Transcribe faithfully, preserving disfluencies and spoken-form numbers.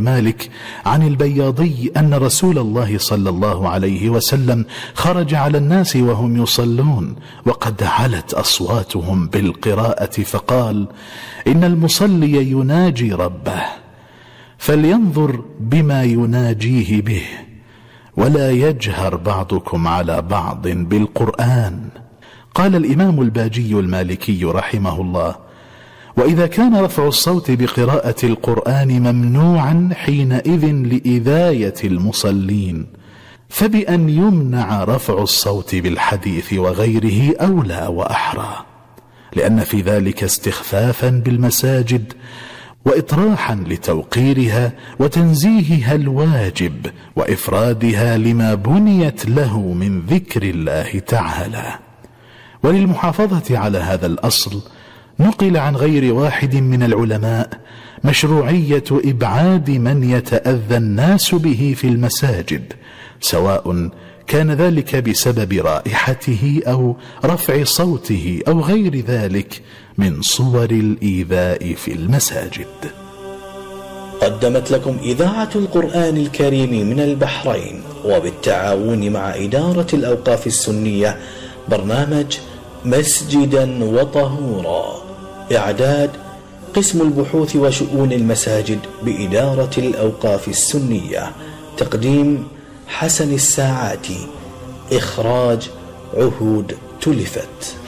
مالك عن البياضي أن رسول الله صلى الله عليه وسلم خرج على الناس وهم يصلون وقد علت أصواتهم بالقراءة فقال: إن المصلي يناجي ربه فلينظر بما يناجيه به، ولا يجهر بعضكم على بعض بالقرآن. قال الإمام الباجي المالكي رحمه الله: وإذا كان رفع الصوت بقراءة القرآن ممنوعا حينئذ لإذاية المصلين، فبأن يمنع رفع الصوت بالحديث وغيره أولى وأحرى، لأن في ذلك استخفافا بالمساجد وإطراحا لتوقيرها وتنزيهها الواجب وإفرادها لما بنيت له من ذكر الله تعالى. وللمحافظة على هذا الأصل نقل عن غير واحد من العلماء مشروعية إبعاد من يتأذى الناس به في المساجد، سواء كان ذلك بسبب رائحته أو رفع صوته أو غير ذلك من صور الإيذاء في المساجد. قدمت لكم إذاعة القرآن الكريم من البحرين وبالتعاون مع إدارة الأوقاف السنية برنامج مسجدا وطهورا، إعداد قسم البحوث وشؤون المساجد بإدارة الأوقاف السنية، تقديم حسن الساعاتي، إخراج عهود تلفت.